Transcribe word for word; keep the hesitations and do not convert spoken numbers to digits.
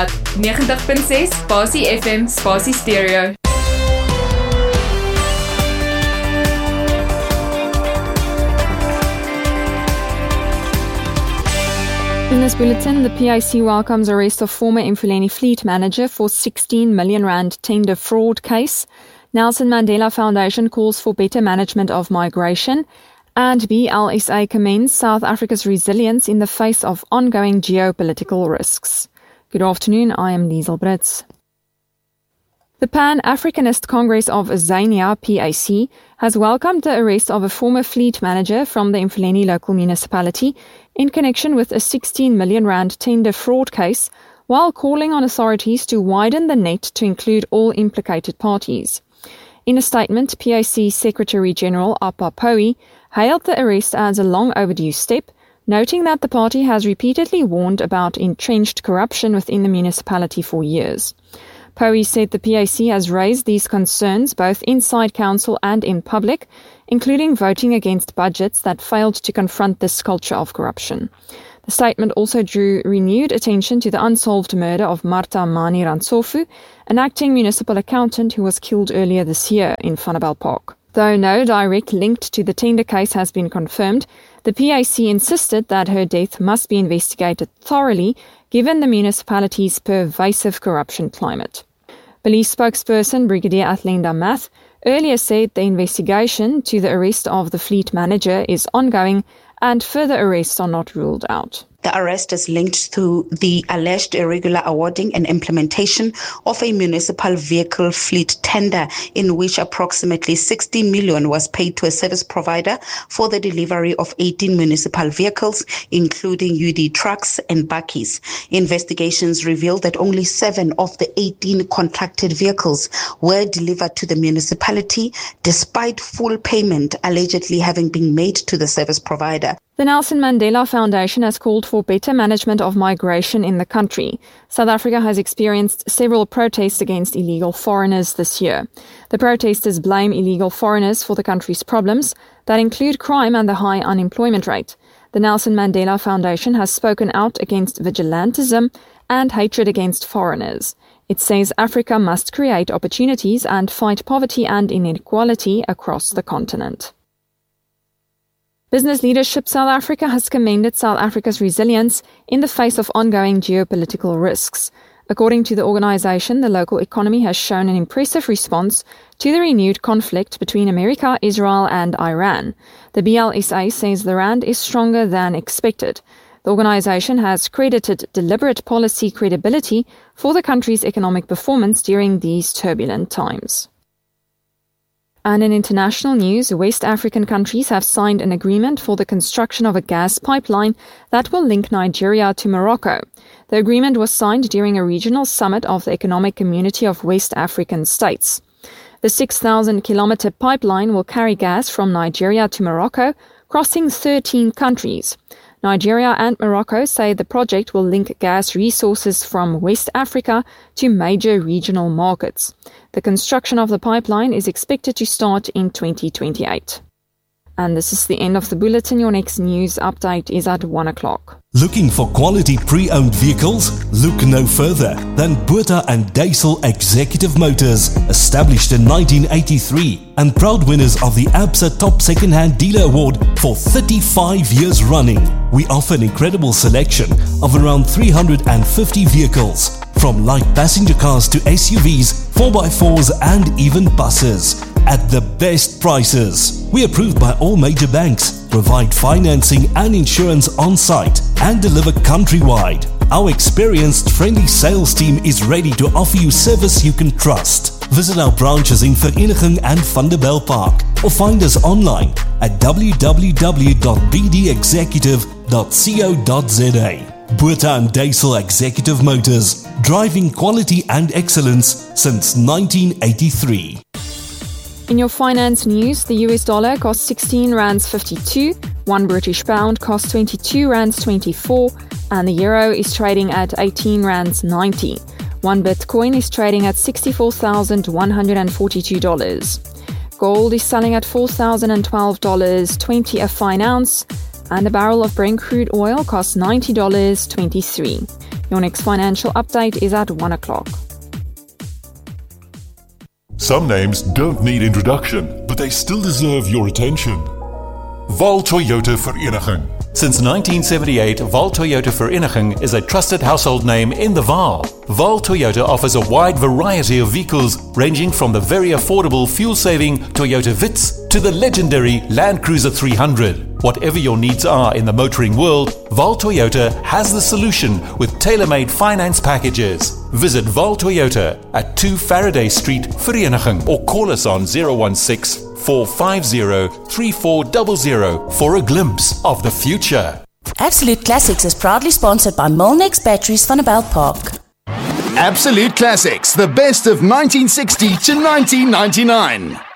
ninety point six Spasie F M Spasie Stereo. In this bulletin, the P I C welcomes arrest of former Mfuleni fleet manager for sixteen million rand tender fraud case. Nelson Mandela Foundation calls for better management of migration. And B L S A commends South Africa's resilience in the face of ongoing geopolitical risks. Good afternoon, I am Liesel Brits. The Pan-Africanist Congress of Azania, P A C, has welcomed the arrest of a former fleet manager from the Mfuleni local municipality in connection with a sixteen million rand tender fraud case, while calling on authorities to widen the net to include all implicated parties. In a statement, P A C Secretary-General Appa Poe hailed the arrest as a long overdue step, noting that the party has repeatedly warned about entrenched corruption within the municipality for years. Poe said the P A C has raised these concerns both inside council and in public, including voting against budgets that failed to confront this culture of corruption. The statement also drew renewed attention to the unsolved murder of Martha Mani Rantsofu, an acting municipal accountant who was killed earlier this year in Vanderbijl Park. Though no direct link to the tender case has been confirmed, the P A C insisted that her death must be investigated thoroughly given the municipality's pervasive corruption climate. Police spokesperson Brigadier Athlenda Math earlier said the investigation to the arrest of the fleet manager is ongoing and further arrests are not ruled out. The arrest is linked to the alleged irregular awarding and implementation of a municipal vehicle fleet tender in which approximately sixty million was paid to a service provider for the delivery of eighteen municipal vehicles, including U D trucks and bakkies. Investigations revealed that only seven of the eighteen contracted vehicles were delivered to the municipality, despite full payment allegedly having been made to the service provider. The Nelson Mandela Foundation has called for better management of migration in the country. South Africa has experienced several protests against illegal foreigners this year. The protesters blame illegal foreigners for the country's problems that include crime and the high unemployment rate. The Nelson Mandela Foundation has spoken out against vigilantism and hatred against foreigners. It says Africa must create opportunities and fight poverty and inequality across the continent. Business Leadership South Africa has commended South Africa's resilience in the face of ongoing geopolitical risks. According to the organisation, the local economy has shown an impressive response to the renewed conflict between America, Israel and Iran. The B L S A says the rand is stronger than expected. The organisation has credited deliberate policy credibility for the country's economic performance during these turbulent times. And in international news, West African countries have signed an agreement for the construction of a gas pipeline that will link Nigeria to Morocco. The agreement was signed during a regional summit of the Economic Community of West African States. The six thousand kilometre pipeline will carry gas from Nigeria to Morocco, crossing thirteen countries. Nigeria and Morocco say the project will link gas resources from West Africa to major regional markets. The construction of the pipeline is expected to start in twenty twenty-eight. And this is the end of the bulletin. Your next news update is at one o'clock. Looking for quality pre-owned vehicles? Look no further than Botha and Duisel Executive Motors, established in nineteen eighty-three and proud winners of the ABSA Top Second-Hand Dealer Award for thirty-five years running. We offer an incredible selection of around three hundred fifty vehicles, from light passenger cars to S U Vs, four by fours and even buses, at the best prices. We are approved by all major banks, provide financing and insurance on site, and deliver countrywide. Our experienced, friendly sales team is ready to offer you service you can trust. Visit our branches in Vereniging and Vanderbijl Park, or find us online at w w w dot b d executive dot co dot z a. Botha and Duisel Executive Motors, driving quality and excellence since nineteen eighty-three. In your finance news, the U S dollar costs sixteen rands fifty-two, one British pound costs twenty-two rands twenty-four, and the euro is trading at eighteen rands ninety. One Bitcoin is trading at sixty-four thousand one hundred forty-two dollars. Gold is selling at four thousand twelve dollars and twenty cents a fine ounce, and a barrel of Brent crude oil costs ninety dollars and twenty-three cents. Your next financial update is at one o'clock. Some names don't need introduction, but they still deserve your attention. Val Toyota Vereniging. Since nineteen seventy-eight, Val Toyota Vereniging is a trusted household name in the Vaal. Val Toyota offers a wide variety of vehicles, ranging from the very affordable fuel-saving Toyota Vitz to the legendary Land Cruiser three hundred. Whatever your needs are in the motoring world, Val Toyota has the solution with tailor-made finance packages. Visit Val Toyota at two Faraday Street, Vereniging, or call us on zero one six, four five zero, three four zero zero for a glimpse of the future. Absolute Classics is proudly sponsored by Molnex Batteries van der Belt Park. Absolute Classics, the best of nineteen sixty to nineteen ninety-nine.